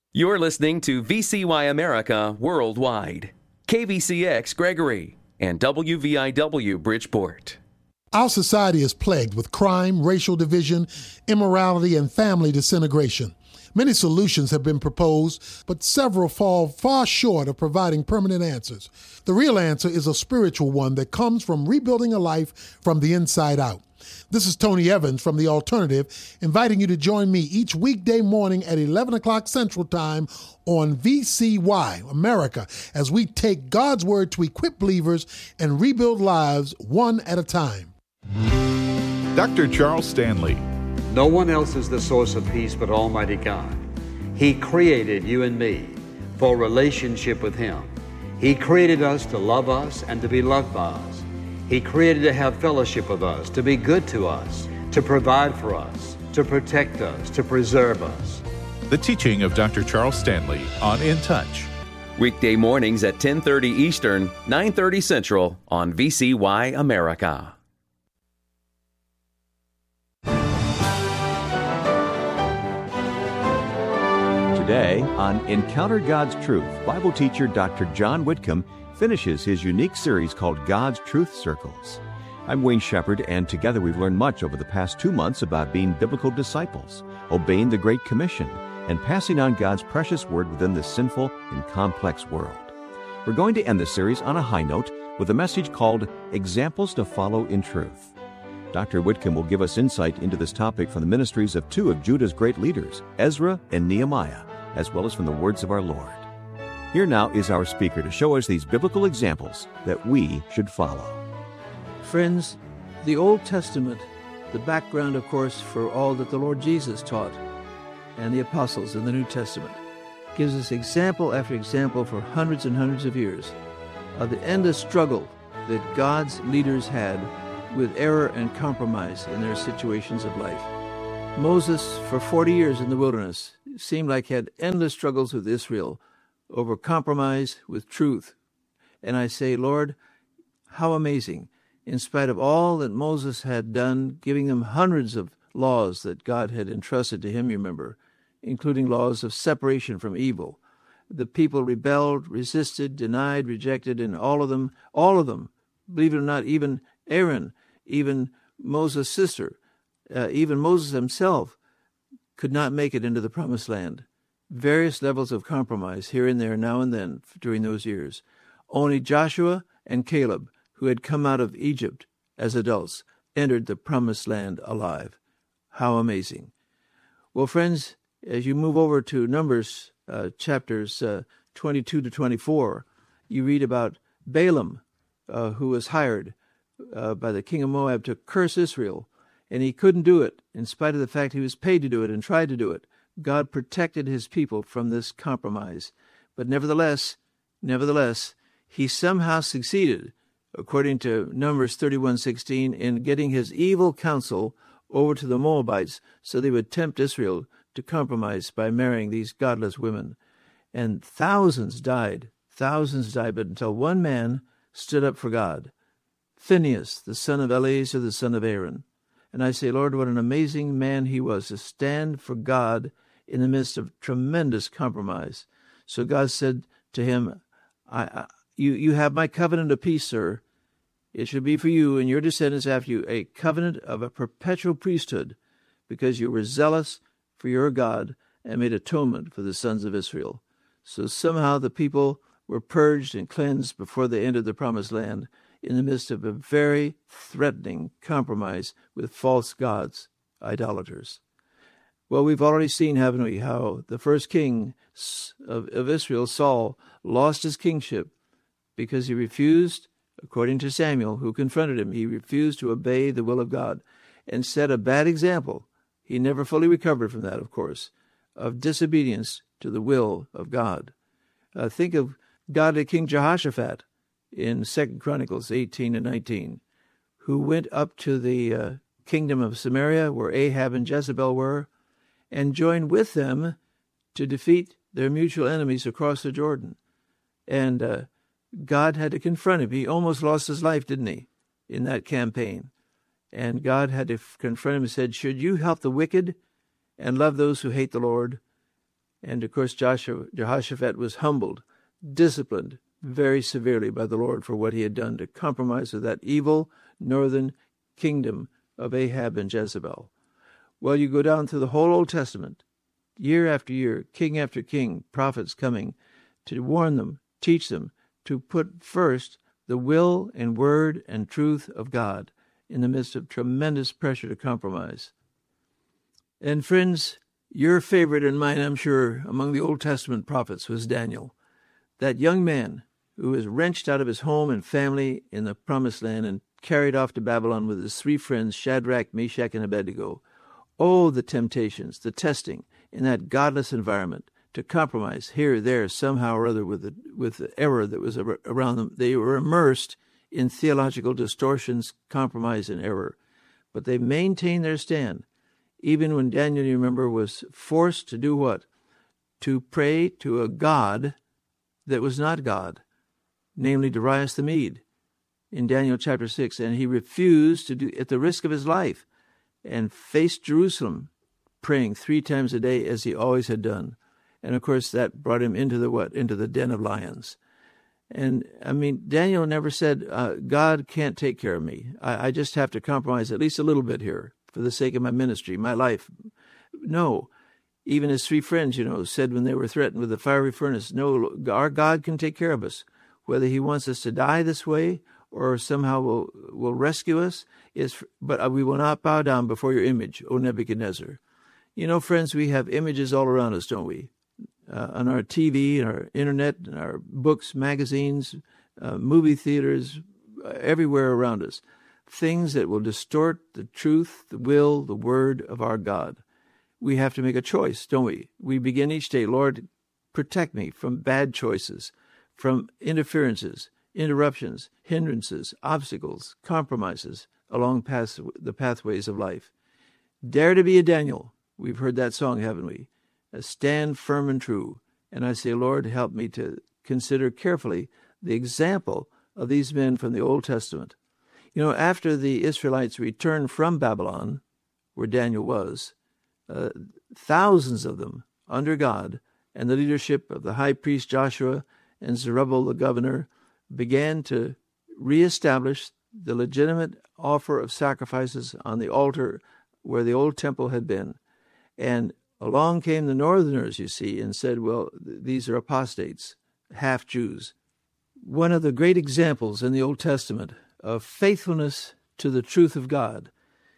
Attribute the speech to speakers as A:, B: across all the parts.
A: You're listening to VCY America Worldwide, KVCX Gregory, and WVIW Bridgeport.
B: Our society is plagued with crime, racial division, immorality, and family disintegration. Many solutions have been proposed, but several fall far short of providing permanent answers. The real answer is a spiritual one that comes from rebuilding a life from the inside out. This is Tony Evans from The Alternative, inviting you to join me each weekday morning at 11 o'clock Central Time on VCY America as we take God's Word to equip believers and rebuild lives one at a time.
C: Dr. Charles Stanley.
D: No one else is the source of peace but Almighty God. He created you and me for a relationship with Him. He created us to love us and to be loved by us. He created to have fellowship with us, to be good to us, to provide for us, to protect us, to preserve us.
C: The teaching of Dr. Charles Stanley on In Touch.
A: Weekday mornings at 10:30 Eastern, 9:30 Central on VCY America.
E: Today, on Encounter God's Truth, Bible teacher Dr. John Whitcomb finishes his unique series called God's Truth Circles. I'm Wayne Shepherd, and together we've learned much over the past 2 months about being biblical disciples, obeying the Great Commission, and passing on God's precious word within this sinful and complex world. We're going to end this series on a high note with a message called Examples to Follow in Truth. Dr. Whitcomb will give us insight into this topic from the ministries of two of Judah's great leaders, Ezra and Nehemiah, as well as from the words of our Lord. Here now is our speaker to show us these biblical examples that we should follow.
F: Friends, the Old Testament, the background, of course, for all that the Lord Jesus taught, and the apostles in the New Testament, gives us example after example for hundreds and hundreds of years of the endless struggle that God's leaders had with error and compromise in their situations of life. Moses, for 40 years in the wilderness, seemed like he had endless struggles with Israel over compromise with truth. And I say, Lord, how amazing. In spite of all that Moses had done, giving them hundreds of laws that God had entrusted to him, you remember, including laws of separation from evil. The people rebelled, resisted, denied, rejected, and all of them, believe it or not, even Aaron, even Moses' sister, even Moses himself could not make it into the promised land. Various levels of compromise here and there, now and then, during those years. Only Joshua and Caleb, who had come out of Egypt as adults, entered the promised land alive. How amazing. Well, friends, as you move over to Numbers chapters 22 to 24, you read about Balaam, who was hired by the king of Moab to curse Israel, and he couldn't do it, in spite of the fact he was paid to do it and tried to do it. God protected his people from this compromise. But nevertheless, he somehow succeeded, according to Numbers 31:16, in getting his evil counsel over to the Moabites so they would tempt Israel to compromise by marrying these godless women. And thousands died, but until one man stood up for God, Phinehas, the son of Eleazar, the son of Aaron. And I say, Lord, what an amazing man he was to stand for God in the midst of tremendous compromise. So God said to him, you have my covenant of peace, sir. It should be for you and your descendants after you a covenant of a perpetual priesthood, because you were zealous for your God and made atonement for the sons of Israel. So somehow the people were purged and cleansed before they entered the promised land, in the midst of a very threatening compromise with false gods, idolaters. Well, we've already seen, haven't we, how the first king of Israel, Saul, lost his kingship because he refused, according to Samuel, who confronted him, he refused to obey the will of God and set a bad example. He never fully recovered from that, of course, of disobedience to the will of God. Think of godly King Jehoshaphat in 2 Chronicles 18 and 19, who went up to the kingdom of Samaria, where Ahab and Jezebel were, and joined with them to defeat their mutual enemies across the Jordan. And God had to confront him. He almost lost his life, didn't he, in that campaign? And God had to confront him and said, should you help the wicked and love those who hate the Lord? And of course, Jehoshaphat was humbled, disciplined very severely by the Lord for what he had done to compromise with that evil northern kingdom of Ahab and Jezebel. Well, you go down through the whole Old Testament, year after year, king after king, prophets coming to warn them, teach them, to put first the will and word and truth of God in the midst of tremendous pressure to compromise. And friends, your favorite and mine, I'm sure, among the Old Testament prophets was Daniel, that young man who was wrenched out of his home and family in the Promised Land and carried off to Babylon with his three friends, Shadrach, Meshach, and Abednego. Oh, the temptations, the testing in that godless environment to compromise here, there, somehow or other with the error that was around them. They were immersed in theological distortions, compromise, and error. But they maintained their stand, even when Daniel, you remember, was forced to do what? To pray to a God that was not God, namely Darius the Mede, in Daniel chapter 6. And he refused to do, at the risk of his life, and faced Jerusalem, praying 3 times a day as he always had done. And of course that brought him into the den of lions. And I mean, Daniel never said, God can't take care of me. I just have to compromise at least a little bit here for the sake of my ministry, my life. No. Even his 3 friends, said when they were threatened with the fiery furnace, no, our God can take care of us. Whether he wants us to die this way or somehow will rescue us, but we will not bow down before your image, O Nebuchadnezzar. Friends, we have images all around us, don't we? On our TV, our internet, our books, magazines, movie theaters, everywhere around us. Things that will distort the truth, the will, the word of our God. We have to make a choice, don't we? We begin each day, Lord, protect me from bad choices, from interferences, interruptions, hindrances, obstacles, compromises along the pathways of life. Dare to be a Daniel. We've heard that song, haven't we? Stand firm and true. And I say, Lord, help me to consider carefully the example of these men from the Old Testament. After the Israelites returned from Babylon, where Daniel was, thousands of them, under God and the leadership of the high priest Joshua and Zerubbabel the governor, began to reestablish the legitimate offer of sacrifices on the altar where the old temple had been. And along came the northerners, you see, and said, well, these are apostates, half-Jews. One of the great examples in the Old Testament of faithfulness to the truth of God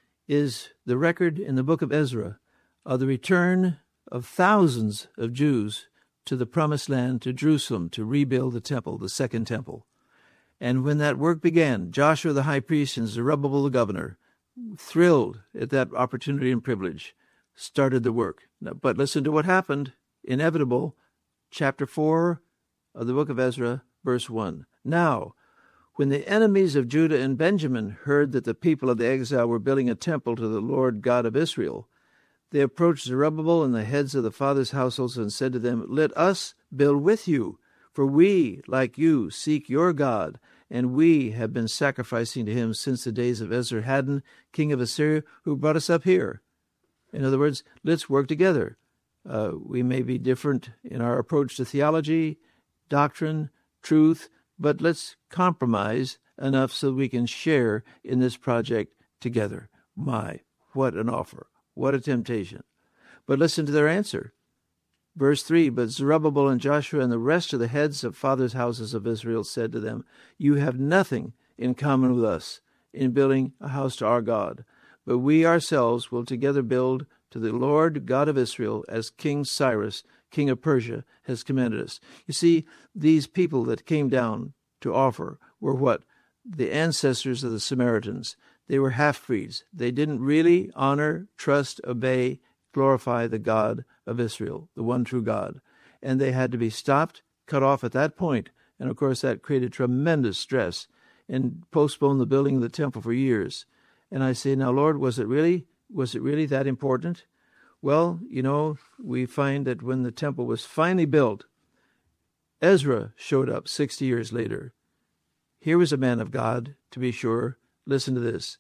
F: is the record in the book of Ezra of the return of thousands of Jews to the Promised Land, to Jerusalem, to rebuild the temple, the second temple. And when that work began, Joshua the high priest and Zerubbabel the governor, thrilled at that opportunity and privilege, started the work. Now, but listen to what happened. Inevitable. Chapter 4 of the book of Ezra, verse 1. Now, when the enemies of Judah and Benjamin heard that the people of the exile were building a temple to the Lord God of Israel, they approached Zerubbabel and the heads of the fathers' households and said to them, let us build with you, for we, like you, seek your God, and we have been sacrificing to him since the days of Esarhaddon, king of Assyria, who brought us up here. In other words, let's work together. We may be different in our approach to theology, doctrine, truth, but let's compromise enough so we can share in this project together. My, what an offer. What a temptation. But listen to their answer. Verse 3, but Zerubbabel and Joshua and the rest of the heads of fathers' houses of Israel said to them, you have nothing in common with us in building a house to our God, but we ourselves will together build to the Lord God of Israel as King Cyrus, king of Persia, has commanded us. You see, these people that came down to offer were what? The ancestors of the Samaritans. They were half-breeds. They didn't really honor, trust, obey, glorify the God of Israel, the one true God. And they had to be stopped, cut off at that point. And of course that created tremendous stress and postponed the building of the temple for years. And I say, now, Lord, was it really that important? Well, we find that when the temple was finally built, Ezra showed up 60 years later. Here was a man of God, to be sure. Listen to this.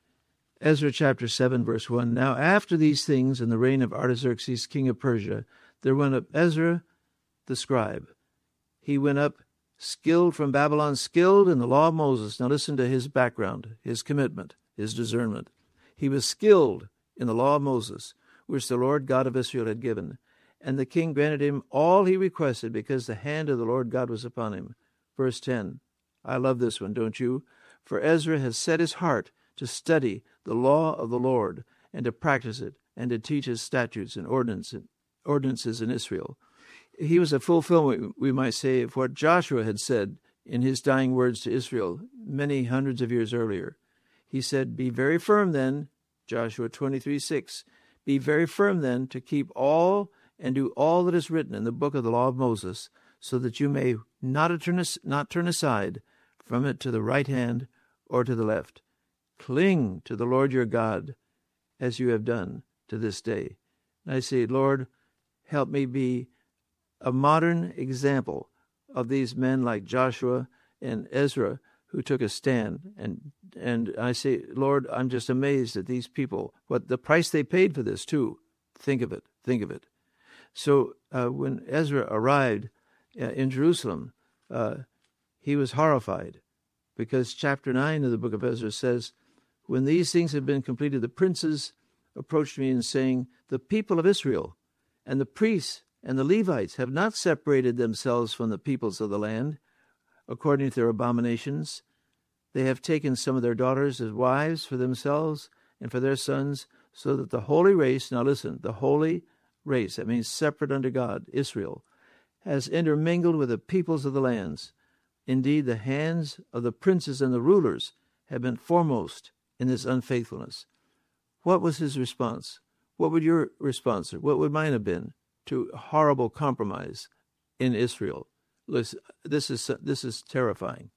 F: Ezra chapter 7, verse 1. Now after these things, in the reign of Artaxerxes, king of Persia, There went up Ezra the scribe. He went up skilled from Babylon, skilled in the law of Moses. Now listen to his background, his commitment, his discernment. He was skilled in the law of Moses, which the Lord God of Israel had given. And the king granted him all he requested, because the hand of the Lord God was upon him. Verse 10. I love this one, don't you? For Ezra has set his heart to study the law of the Lord, and to practice it, and to teach his statutes and ordinances in Israel. He was a fulfillment, we might say, of what Joshua had said in his dying words to Israel many hundreds of years earlier. He said, be very firm then, Joshua 23:6, be very firm then to keep all and do all that is written in the book of the law of Moses, so that you may not turn aside from it to the right hand or to the left. Cling to the Lord your God, as you have done to this day. And I say, Lord, help me be a modern example of these men like Joshua and Ezra who took a stand. And I say, Lord, I'm just amazed at these people, what the price they paid for this too. Think of it. So when Ezra arrived in Jerusalem, he was horrified, because chapter 9 of the book of Ezra says, when these things had been completed, the princes approached me and saying, the people of Israel and the priests and the Levites have not separated themselves from the peoples of the land, according to their abominations. They have taken some of their daughters as wives for themselves and for their sons, so that the holy race, now listen, the holy race, that means separate unto God, Israel, has intermingled with the peoples of the lands. Indeed, the hands of the princes and the rulers have been foremost in this unfaithfulness. What was his response? What would your response, or what would mine have been to horrible compromise in Israel? Listen, this is terrifying.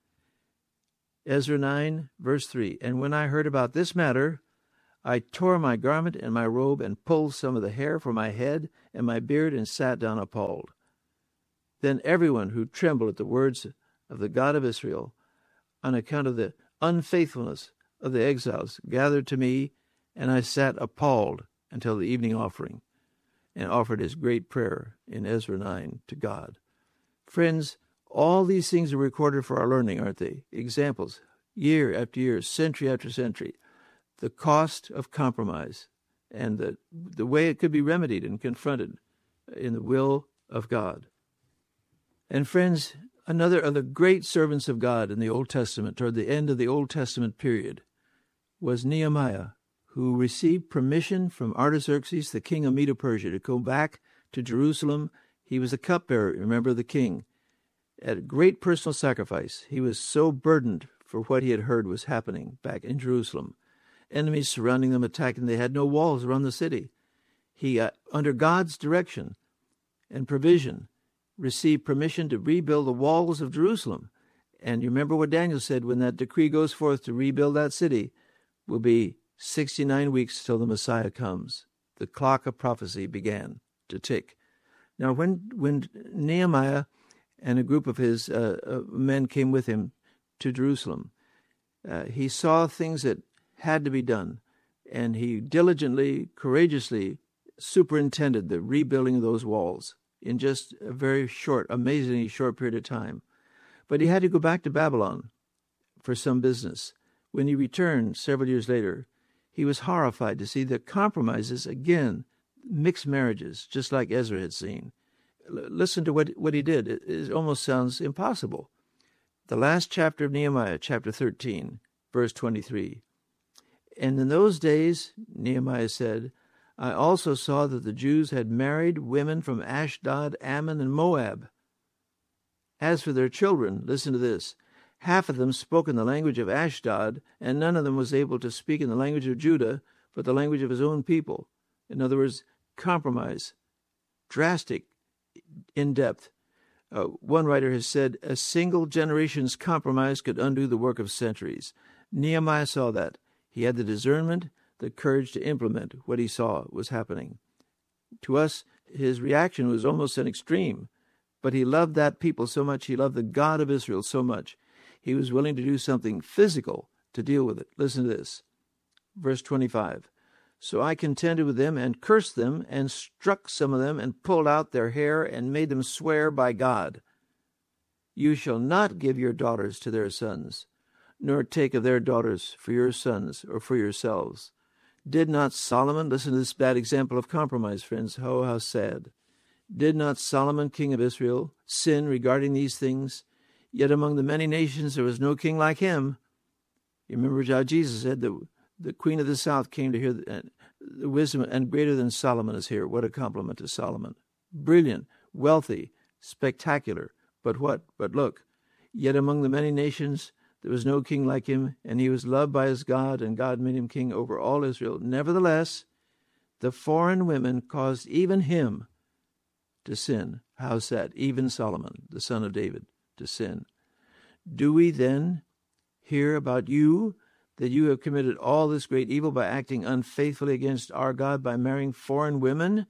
F: Ezra 9, verse 3, and when I heard about this matter, I tore my garment and my robe and pulled some of the hair from my head and my beard and sat down appalled. Then everyone who trembled at the words of the God of Israel, on account of the unfaithfulness of the exiles, gathered to me, and I sat appalled until the evening offering, and offered his great prayer in Ezra 9 to God. Friends, all these things are recorded for our learning, aren't they? Examples, year after year, century after century. The cost of compromise and the way it could be remedied and confronted in the will of God. And friends, another of the great servants of God in the Old Testament, toward the end of the Old Testament period, was Nehemiah, who received permission from Artaxerxes, the king of Medo-Persia, to go back to Jerusalem. He was a cupbearer, remember, the king. At a great personal sacrifice, he was so burdened for what he had heard was happening back in Jerusalem. Enemies surrounding them, attacking. They had no walls around the city. He, under God's direction and provision, received permission to rebuild the walls of Jerusalem. And you remember what Daniel said, when that decree goes forth to rebuild that city, will be 69 weeks till the Messiah comes. The clock of prophecy began to tick. Now, when Nehemiah and a group of his men came with him to Jerusalem, he saw things that had to be done, and he diligently, courageously superintended the rebuilding of those walls in just a very short, amazingly short period of time. But he had to go back to Babylon for some business. When he returned several years later, he was horrified to see the compromises, again, mixed marriages, just like Ezra had seen. Listen to what he did. It almost sounds impossible. The last chapter of Nehemiah, chapter 13, verse 23. And in those days, Nehemiah said, I also saw that the Jews had married women from Ashdod, Ammon, and Moab. As for their children, listen to this, half of them spoke in the language of Ashdod, and none of them was able to speak in the language of Judah, but the language of his own people. In other words, compromise, drastic, in-depth. One writer has said, a single generation's compromise could undo the work of centuries. Nehemiah saw that. He had the discernment, the courage to implement what he saw was happening. To us, his reaction was almost an extreme, but he loved that people so much, he loved the God of Israel so much, he was willing to do something physical to deal with it. Listen to this. Verse 25. So I contended with them and cursed them and struck some of them and pulled out their hair and made them swear by God. You shall not give your daughters to their sons, nor take of their daughters for your sons or for yourselves. Did not Solomon, listen to this bad example of compromise, friends, oh, how sad. Did not Solomon, king of Israel, sin regarding these things? Yet among the many nations there was no king like him. You remember how Jesus said that the queen of the south came to hear the wisdom, and greater than Solomon is here. What a compliment to Solomon. Brilliant, wealthy, spectacular. But what? But look, yet among the many nations there was no king like him, and he was loved by his God, and God made him king over all Israel. Nevertheless, the foreign women caused even him to sin. How's that? Even Solomon, the son of David, to sin. Do we then hear about you, that you have committed all this great evil by acting unfaithfully against our God, by marrying foreign women?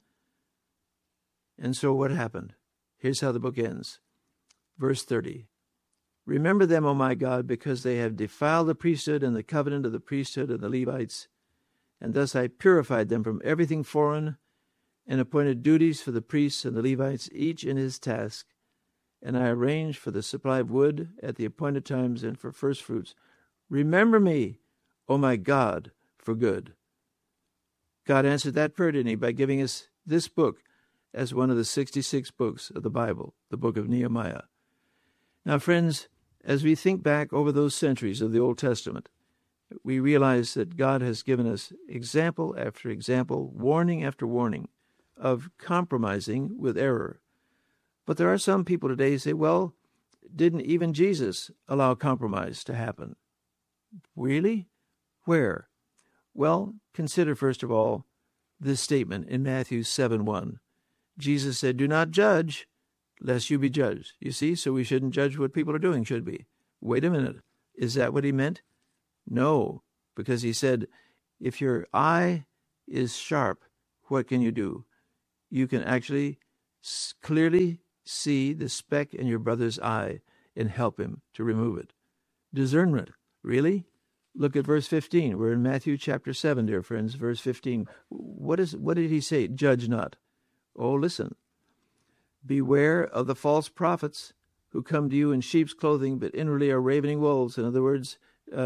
F: And so what happened? Here's how the book ends. Verse 30. Remember them, O my God, because they have defiled the priesthood and the covenant of the priesthood of the Levites. And thus I purified them from everything foreign, and appointed duties for the priests and the Levites, each in his task. And I arranged for the supply of wood at the appointed times and for firstfruits. Remember me, O my God, for good. God answered that prayer, didn't he, by giving us this book as one of the 66 books of the Bible, the book of Nehemiah. Now, friends, as we think back over those centuries of the Old Testament, we realize that God has given us example after example, warning after warning of compromising with error. But there are some people today who say, well, didn't even Jesus allow compromise to happen? Really? Where? Well, consider first of all this statement in Matthew 7:1. Jesus said, do not judge, lest you be judged. You see, so we shouldn't judge what people are doing, should we? Wait a minute. Is that what he meant? No, because he said, if your eye is sharp, what can you do? You can actually clearly see the speck in your brother's eye and help him to remove it. Discernment. Really? Look at verse 15. We're in Matthew chapter 7, dear friends, verse 15. What did he say? Judge not. Oh, listen. Beware of the false prophets who come to you in sheep's clothing, but inwardly are ravening wolves. In other words,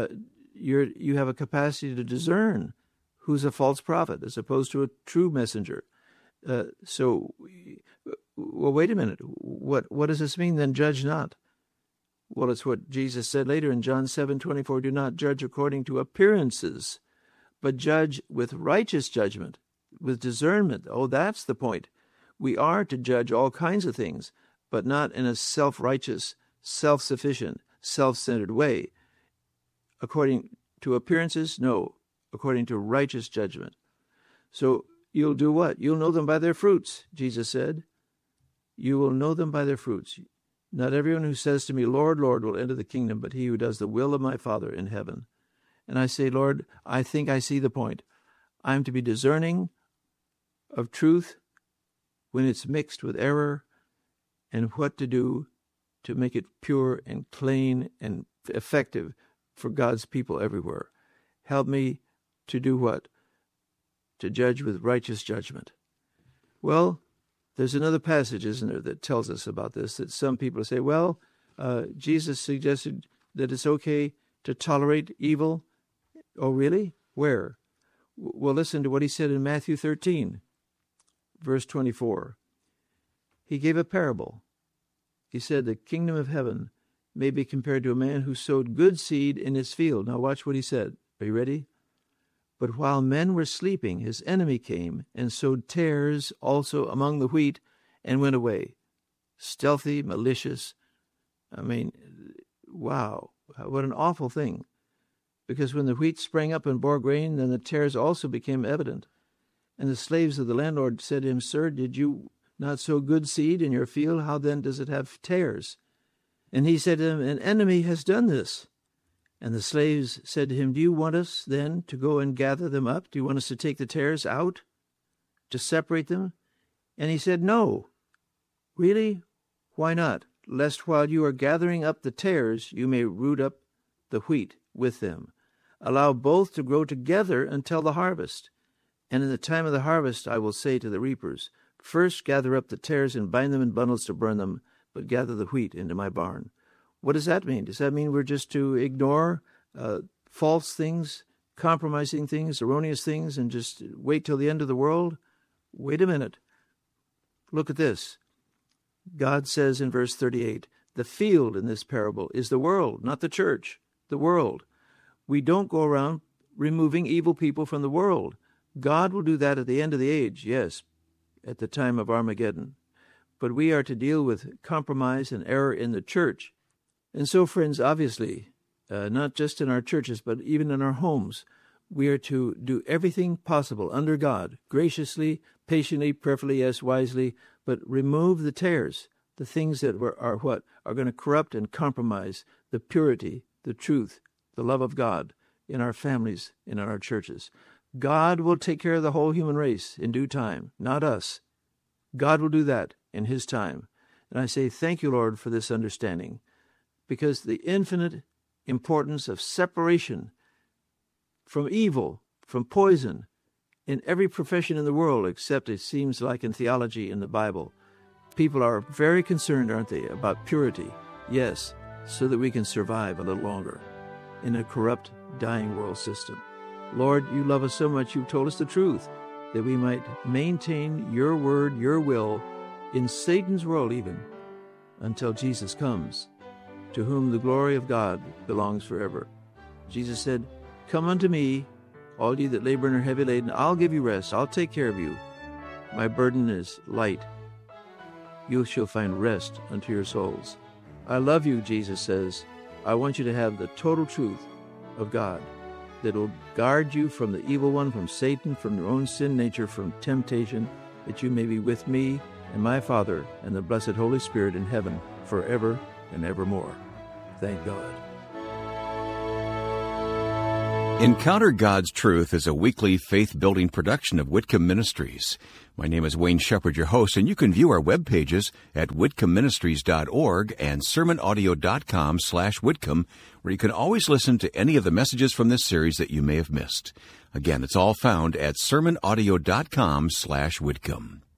F: you have a capacity to discern who's a false prophet as opposed to a true messenger. Well, wait a minute. What does this mean then? Judge not. Well, it's what Jesus said later in John 7:24. Do not judge according to appearances, but judge with righteous judgment, with discernment. Oh, that's the point. We are to judge all kinds of things, but not in a self-righteous, self-sufficient, self-centered way. According to appearances, no. According to righteous judgment. So you'll do what? You'll know them by their fruits, Jesus said. You will know them by their fruits. Not everyone who says to me, Lord, Lord, will enter the kingdom, but he who does the will of my Father in heaven. And I say, Lord, I think I see the point. I'm to be discerning of truth when it's mixed with error, and what to do to make it pure and clean and effective for God's people everywhere. Help me to do what? To judge with righteous judgment. Well, there's another passage, isn't there, that tells us about this, that some people say, well, Jesus suggested that it's okay to tolerate evil. Oh, really? Where? Well, listen to what he said in Matthew 13, verse 24. He gave a parable. He said, the kingdom of heaven may be compared to a man who sowed good seed in his field. Now watch what he said. Are you ready? But while men were sleeping, his enemy came and sowed tares also among the wheat and went away. Stealthy, malicious. I mean, wow, what an awful thing. Because when the wheat sprang up and bore grain, then the tares also became evident. And the slaves of the landlord said to him, Sir, did you not sow good seed in your field? How then does it have tares? And he said to them, an enemy has done this. And the slaves said to him, do you want us then to go and gather them up? Do you want us to take the tares out, to separate them? And he said, no. Really? Why not? Lest while you are gathering up the tares, you may root up the wheat with them. Allow both to grow together until the harvest. And in the time of the harvest I will say to the reapers, first gather up the tares and bind them in bundles to burn them, but gather the wheat into my barn. What does that mean? Does that mean we're just to ignore false things, compromising things, erroneous things, and just wait till the end of the world? Wait a minute. Look at this. God says in verse 38, the field in this parable is the world, not the church, the world. We don't go around removing evil people from the world. God will do that at the end of the age, yes, at the time of Armageddon. But we are to deal with compromise and error in the church. And so, friends, obviously, not just in our churches, but even in our homes, we are to do everything possible under God, graciously, patiently, prayerfully, yes, wisely, but remove the tares, the things that are going to corrupt and compromise the purity, the truth, the love of God in our families, in our churches. God will take care of the whole human race in due time, not us. God will do that in His time. And I say, thank you, Lord, for this understanding, because the infinite importance of separation from evil, from poison, in every profession in the world, except it seems like in theology in the Bible. People are very concerned, aren't they, about purity? Yes, so that we can survive a little longer in a corrupt, dying world system. Lord, you love us so much, you've told us the truth, that we might maintain your word, your will, in Satan's world even, until Jesus comes, to whom the glory of God belongs forever. Jesus said, come unto me, all ye that labor and are heavy laden, I'll give you rest, I'll take care of you. My burden is light. You shall find rest unto your souls. I love you, Jesus says. I want you to have the total truth of God that will guard you from the evil one, from Satan, from your own sin nature, from temptation, that you may be with me and my Father and the blessed Holy Spirit in heaven forever and evermore. Thank God.
E: Encounter God's Truth is a weekly faith-building production of Whitcomb Ministries. My name is Wayne Shepherd, your host, and you can view our web pages at whitcombministries.org and sermonaudio.com/Whitcomb, where you can always listen to any of the messages from this series that you may have missed. Again, it's all found at sermonaudio.com/Whitcomb.